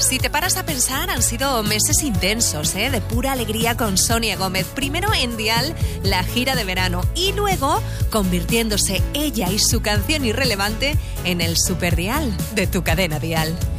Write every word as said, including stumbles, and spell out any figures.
Si te paras a pensar, han sido meses intensos, ¿eh? De pura alegría con Sonia Gómez. Primero en Dial, la gira de verano, y luego convirtiéndose ella y su canción Irrelevante en el Super Dial de tu cadena Dial.